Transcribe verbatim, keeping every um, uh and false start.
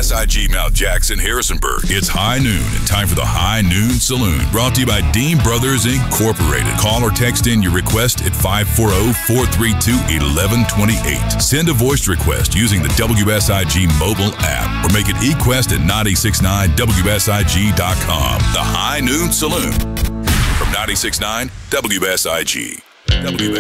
S I G Mount Jackson, Harrisonburg. It's High Noon and time for the High Noon Saloon. Brought to you by Dean Brothers Incorporated. Call or text in your request at five four zero, four three two, one one two eight. Send a voice request using the W S I G mobile app or make it eQuest at nine six nine W S I G dot com. The High Noon Saloon from nine six nine W S I G. W